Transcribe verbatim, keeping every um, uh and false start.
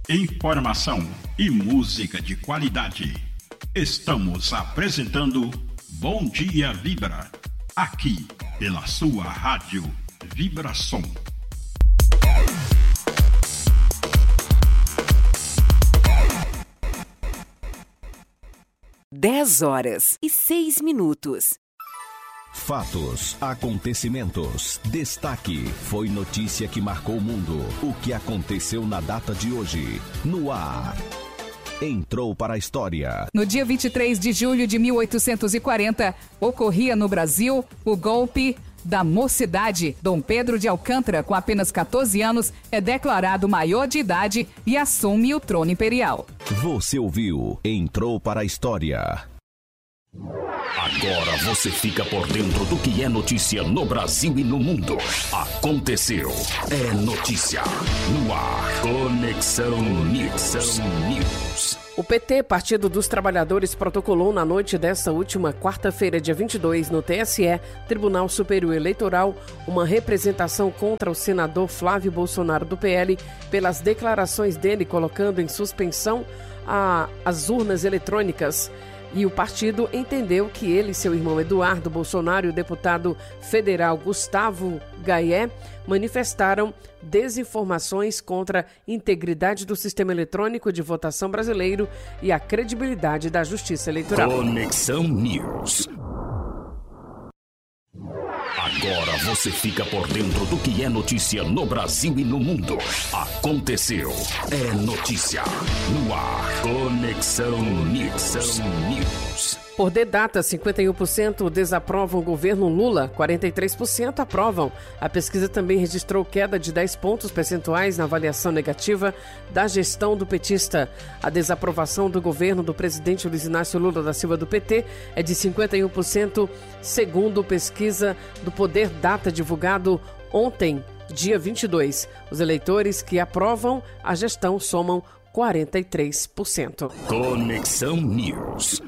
Informação e música de qualidade. Estamos apresentando Bom Dia Vibra, aqui pela sua rádio Vibração. Dez horas e seis minutos. Fatos, acontecimentos, destaque, foi notícia que marcou o mundo. O que aconteceu na data de hoje, no ar. Entrou para a história. No dia vinte e três de julho de mil oitocentos e quarenta, ocorria no Brasil o golpe da mocidade. Dom Pedro de Alcântara, com apenas catorze anos, é declarado maior de idade e assume o trono imperial. Você ouviu Entrou para a História. Agora você fica por dentro do que é notícia no Brasil e no mundo. Aconteceu. É notícia. No ar. Conexão News. News. O P T, Partido dos Trabalhadores, protocolou na noite desta última quarta-feira, dia vinte e dois, no T S E, Tribunal Superior Eleitoral, uma representação contra o senador Flávio Bolsonaro do P L pelas declarações dele colocando em suspensão a, as urnas eletrônicas. E o partido entendeu que ele e seu irmão Eduardo Bolsonaro e o deputado federal Gustavo Gayé manifestaram desinformações contra a integridade do sistema eletrônico de votação brasileiro e a credibilidade da justiça eleitoral. Conexão News. Agora você fica por dentro do que é notícia no Brasil e no mundo. Aconteceu. É notícia. No ar. Conexão News. News. Por de data, cinquenta e um por cento desaprovam o governo Lula, quarenta e três por cento aprovam. A pesquisa também registrou queda de dez pontos percentuais na avaliação negativa da gestão do petista. A desaprovação do governo do presidente Luiz Inácio Lula da Silva do P T é de cinquenta e um por cento, segundo pesquisa do Poder Data divulgado ontem, dia vinte e dois. Os eleitores que aprovam a gestão somam quarenta e três por cento. Conexão News.